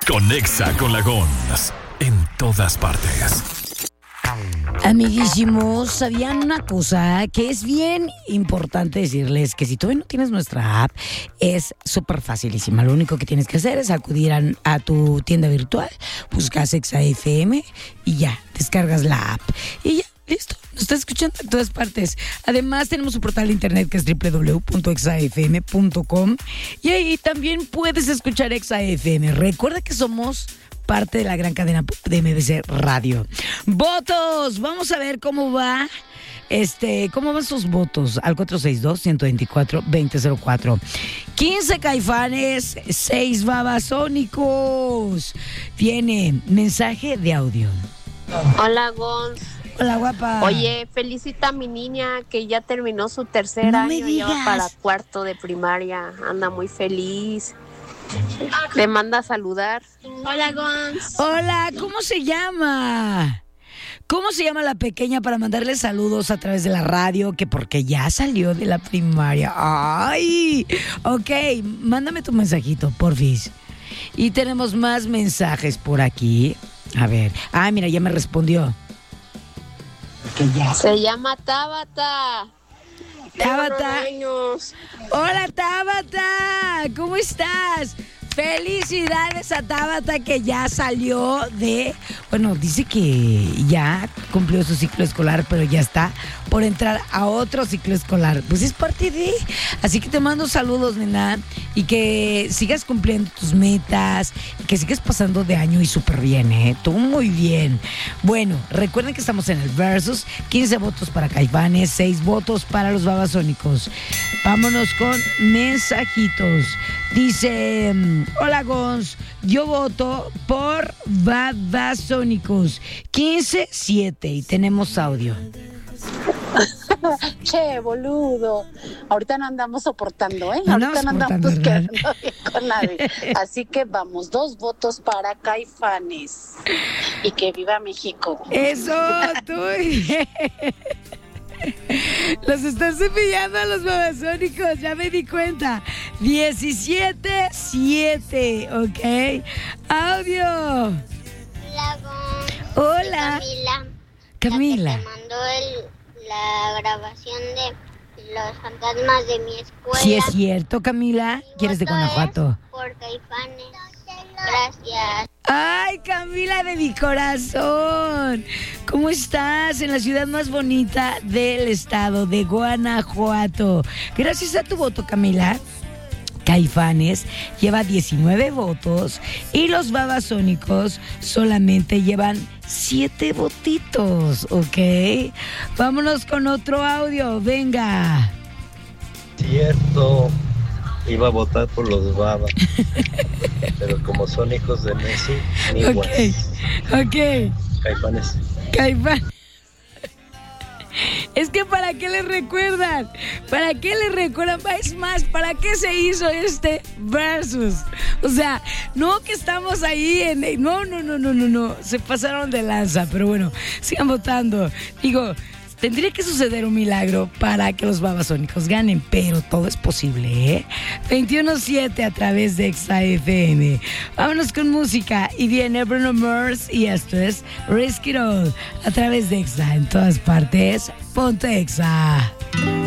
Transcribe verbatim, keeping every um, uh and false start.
Conexa con la Gons en todas partes. Amiguísimos, ¿sabían una cosa? Que es bien importante decirles que si todavía no tienes nuestra app, es súper facilísima. Lo único que tienes que hacer es acudir a, a tu tienda virtual, buscas Exa F M y ya, descargas la app. Y ya, listo, nos estás escuchando en todas partes. Además, tenemos un portal de internet que es doble u doble u doble u punto exa f m punto com y ahí también puedes escuchar Exa F M. Recuerda que somos parte de la gran cadena de M B C Radio. ¡Votos! Vamos a ver cómo va. Este, ¿cómo van sus votos? Al cuatro seis dos, uno dos cuatro, dos cero cero cuatro. quince Caifanes, seis Babasónicos. Viene mensaje de audio. Hola, Gons. Hola, guapa. Oye, felicita a mi niña que ya terminó su tercer No año me y ya va digas. para cuarto de primaria. Anda muy feliz. Te manda a saludar. Hola, Gons. Hola, ¿cómo se llama? ¿Cómo se llama la pequeña para mandarle saludos a través de la radio? Que porque ya salió de la primaria. ¡Ay! Ok, mándame tu mensajito, porfis. Y tenemos más mensajes por aquí. A ver. Ah, mira, ya me respondió. Que ya Se llama Tabata. Tabata. Años. Hola, Tabata. ¿Cómo estás? Felicidades a Tabata que ya salió de... Bueno, dice que ya cumplió su ciclo escolar, pero ya está por entrar a otro ciclo escolar. Pues es parte de... Así que te mando saludos, nena, y que sigas cumpliendo tus metas, y que sigas pasando de año y súper bien, ¿eh? Tú muy bien. Bueno, recuerden que estamos en el Versus. quince votos para Caifanes, seis votos para los Babasónicos. Vámonos con mensajitos. Dice... Hola, Gons, yo voto por Babasónicos. quince siete y tenemos audio. Che, boludo. Ahorita no andamos soportando, ¿eh? No Ahorita no andamos andamos soportando, quedando bien con nadie. Así que vamos, dos votos para Caifanes. Y que viva México. Eso, tú. Los están cepillando a los Babasónicos, ya me di cuenta. diecisiete siete, ¿ok? Audio. Hola, Gons. Hola. Camila. Camila. La que te mandó el, la grabación de los fantasmas de mi escuela. Si es cierto, Camila. Mi ¿Quieres de voto Guanajuato? es por Caifanes. Gracias. Ay, Camila de mi corazón. ¿Cómo estás? En la ciudad más bonita del estado de Guanajuato. Gracias a tu voto, Camila, Caifanes lleva diecinueve votos y los Babasónicos solamente llevan siete votitos, ¿ok? Vámonos con otro audio, venga. Cierto, iba a votar por los Babas, pero como son hijos de Messi, ni Ok, guas. ok, Caifanes. Caifán. Es que ¿para qué les recuerdan? ¿Para qué les recuerdan? Es más, ¿para qué se hizo este Versus? O sea, no que estamos ahí en... No, no, no, no, no, no. Se pasaron de lanza, pero bueno, sigan votando. Digo, tendría que suceder un milagro para que los Babasónicos ganen, pero todo es posible, ¿eh? veintiuno siete a través de Exa F M. Vámonos con música y viene Bruno Mars y esto es Risk It All a través de Exa en todas partes. Ponte Exa.